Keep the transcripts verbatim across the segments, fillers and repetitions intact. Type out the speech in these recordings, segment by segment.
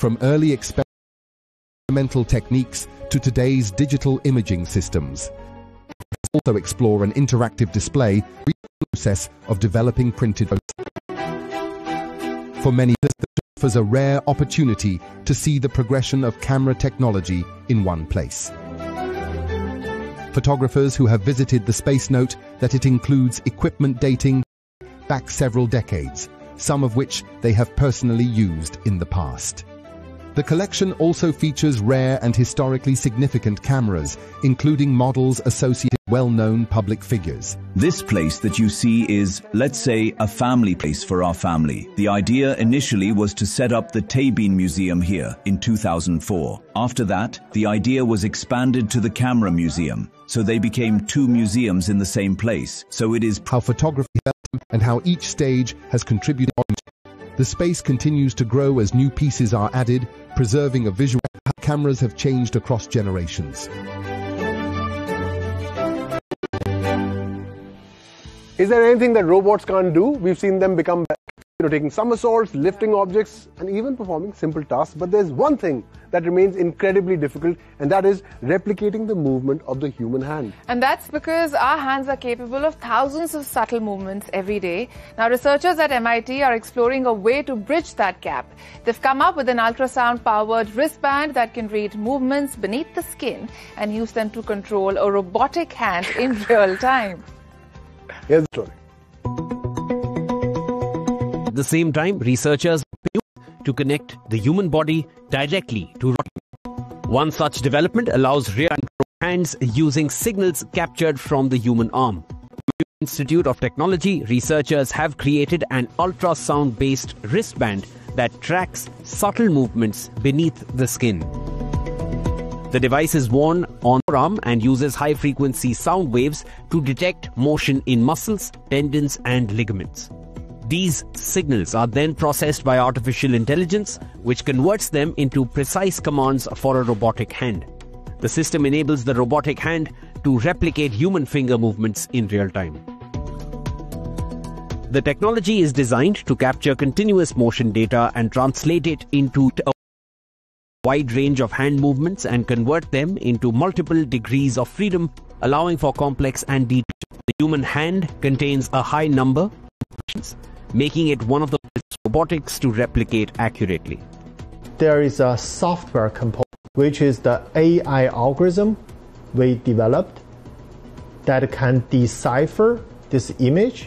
from early experimental techniques to today's digital imaging systems. Also explore an interactive display process of developing printed photos. For many, this offers a rare opportunity to see the progression of camera technology in one place. Photographers who have visited the space note that it includes equipment dating back several decades, some of which they have personally used in the past. The collection also features rare and historically significant cameras, including models associated with well-known public figures. This place that you see is, let's say, a family place for our family. The idea initially was to set up the Tabine Museum here in two thousand four. After that, the idea was expanded to the Camera Museum, so they became two museums in the same place. So it is how photography developed and how each stage has contributed. The space continues to grow as new pieces are added, preserving a visual. Cameras have changed across generations. Is there anything that robots can't do? We've seen them become, you know, taking somersaults, lifting objects, and even performing simple tasks. But there's one thing that remains incredibly difficult, and that is replicating the movement of the human hand. And that's because our hands are capable of thousands of subtle movements every day. Now, researchers at M I T are exploring a way to bridge that gap. They've come up with an ultrasound-powered wristband that can read movements beneath the skin and use them to control a robotic hand in real time. Here's the story. At the same time, researchers to connect the human body directly to robots. One such development allows real hands using signals captured from the human arm. At the Institute of Technology, researchers have created an ultrasound-based wristband that tracks subtle movements beneath the skin. The device is worn on the arm and uses high-frequency sound waves to detect motion in muscles, tendons, and ligaments. These signals are then processed by artificial intelligence, which converts them into precise commands for a robotic hand. The system enables the robotic hand to replicate human finger movements in real time. The technology is designed to capture continuous motion data and translate it into a wide range of hand movements and convert them into multiple degrees of freedom, allowing for complex and detailed. The human hand contains a high number of operations, making it one of the best robotics to replicate accurately. There is a software component, which is the A I algorithm we developed that can decipher this image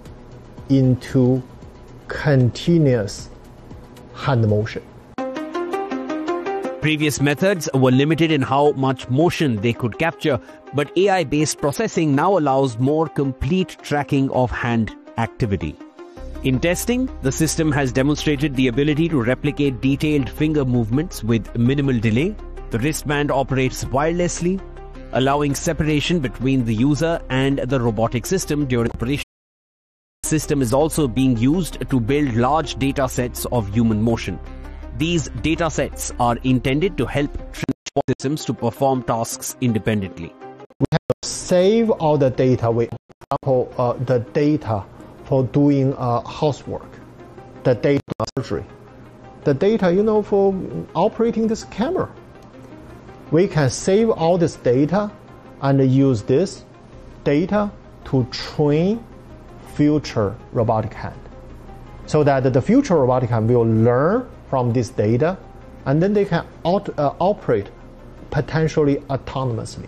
into continuous hand motion. Previous methods were limited in how much motion they could capture, but A I-based processing now allows more complete tracking of hand activity. In testing, the system has demonstrated the ability to replicate detailed finger movements with minimal delay. The wristband operates wirelessly, allowing separation between the user and the robotic system during operation. The system is also being used to build large data sets of human motion. These data sets are intended to help train systems to perform tasks independently. We have to save all the data, we, for example, uh, the data for doing uh, housework, the data surgery, the data, you know, for operating this camera. We can save all this data and use this data to train future robotic hand, so that the future robotic hand will learn from this data, and then they can out, uh, operate potentially autonomously.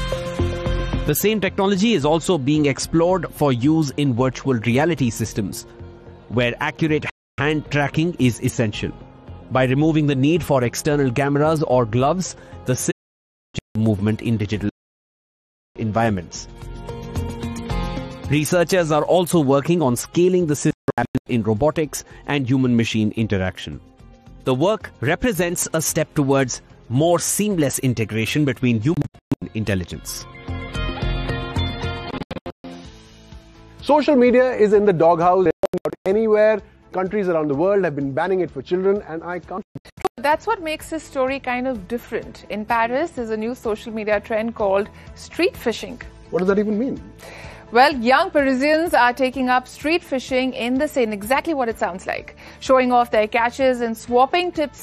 The same technology is also being explored for use in virtual reality systems, where accurate hand tracking is essential. By removing the need for external cameras or gloves, the system movement in digital environments. Researchers are also working on scaling the system in robotics and human-machine interaction. The work represents a step towards more seamless integration between human and intelligence. Social media is in the doghouse anywhere. Countries around the world have been banning it for children, and I can't. That's what makes this story kind of different. In Paris, there's a new social media trend called street fishing. What does that even mean? Well, young Parisians are taking up street fishing in the Seine, exactly what it sounds like, showing off their catches and swapping tips